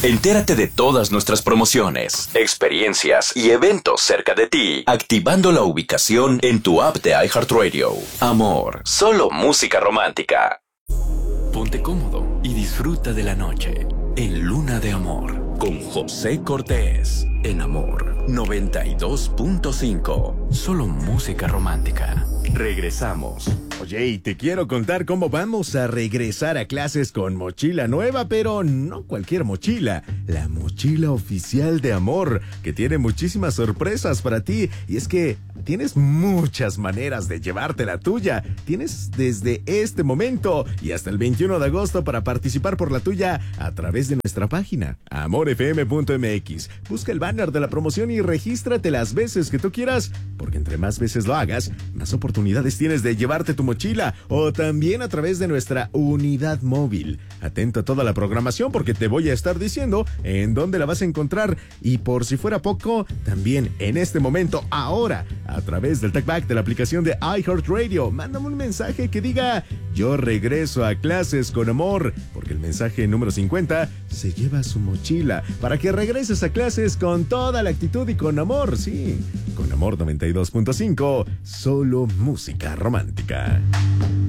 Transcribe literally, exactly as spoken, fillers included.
Entérate de todas nuestras promociones, experiencias y eventos cerca de ti, activando la ubicación en tu app de iHeartRadio. Amor, solo música romántica. Ponte cómodo y disfruta de la noche en Luna de Amor con José Cortés en Amor noventa y dos punto cinco. Solo música romántica. Regresamos. Oye, y te quiero contar cómo vamos a regresar a clases con mochila nueva, pero no cualquier mochila, la mochila oficial de Amor, que tiene muchísimas sorpresas para ti. Y es que tienes muchas maneras de llevarte la tuya. Tienes desde este momento y hasta el veintiuno de agosto para participar por la tuya a través de nuestra página, amor f m punto m x. Busca el banner de la promoción y regístrate las veces que tú quieras, porque entre más veces lo hagas, más oportunidades tienes de llevarte tu mochila, o también a través de nuestra unidad móvil. Atento a toda la programación porque te voy a estar diciendo en dónde la vas a encontrar, y por si fuera poco, también en este momento, ahora, a través del TalkBack de la aplicación de iHeartRadio, mándame un mensaje que diga: yo regreso a clases con Amor, porque el mensaje número cincuenta se lleva su mochila para que regreses a clases con toda la actitud y con amor, sí, con Amor noventa y dos punto cinco, solo música romántica.